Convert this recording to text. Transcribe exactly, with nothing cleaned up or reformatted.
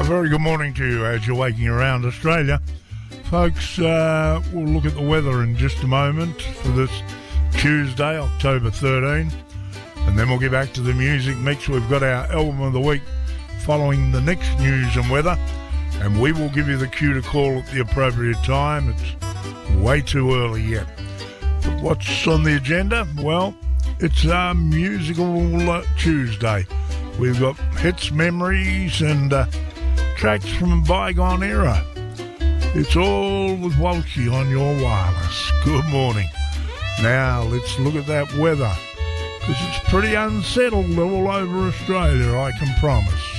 A very good morning to you as you're waking around Australia. Folks, uh, we'll look at the weather in just a moment for this Tuesday, October thirteenth, and then we'll get back to the music mix. We've got our album of the week following the next news and weather, and we will give you the cue to call at the appropriate time. It's way too early yet. But what's on the agenda? Well, it's a musical uh, Tuesday. We've got hits, memories, and uh, tracks from a bygone era. It's all with Walshy on your wireless. Good morning. Now, let's look at that weather, because it's pretty unsettled all over Australia, I can promise.